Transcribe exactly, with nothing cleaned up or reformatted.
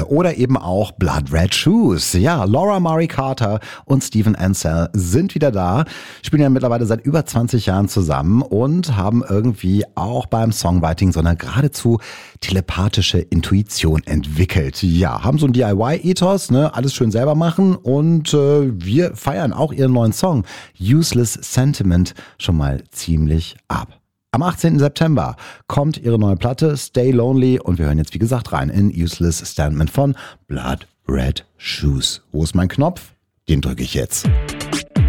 oder eben auch Blood Red Shoes. Ja, Laura Murray Carter und Steven Ansell sind wieder da, spielen ja mittlerweile seit über zwanzig Jahren zusammen und haben irgendwie auch beim Songwriting so eine geradezu telepathische Intuition entwickelt. Ja, haben so ein D I Y-Ethos, ne, alles schön selber machen und äh, wir feiern auch ihren neuen Song Useless Sentiment schon mal ziemlich ab. Am achtzehnten September kommt ihre neue Platte Stay Lonely und wir hören jetzt wie gesagt rein in Useless Sentiment von Blood Red Shoes. Wo ist mein Knopf? Den drücke ich jetzt.